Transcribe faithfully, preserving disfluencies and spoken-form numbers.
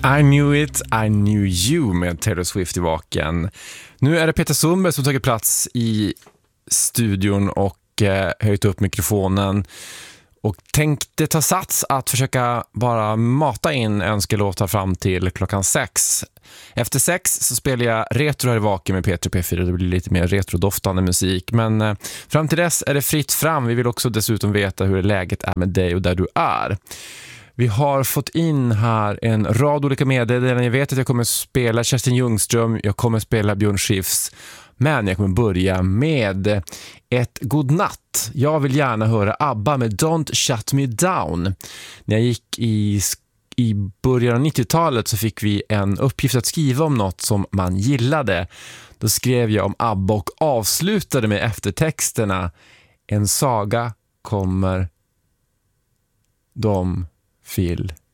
I knew it, I knew you med Taylor Swift i vaken. Nu är det Peter Sundberg som tagit plats i studion och eh, höjt upp mikrofonen och tänkte ta sats att försöka bara mata in önskelåtar fram till klockan sex. Efter sex så spelar jag retro här i vaken med Peter P fyra. Det blir lite mer retrodoftande musik. Men eh, fram till dess är det fritt fram. Vi vill också dessutom veta hur läget är med dig och där du är. Vi har fått in här en rad olika meddelanden. Jag vet att jag kommer spela Kerstin Ljungström, jag kommer spela Björn Skifs, men jag kommer börja med ett godnatt. Jag vill gärna höra ABBA med Don't Shut Me Down. När jag gick i, i början av nittiotalet så fick vi en uppgift att skriva om något som man gillade. Då skrev jag om ABBA och avslutade med eftertexterna: en saga kommer, de vill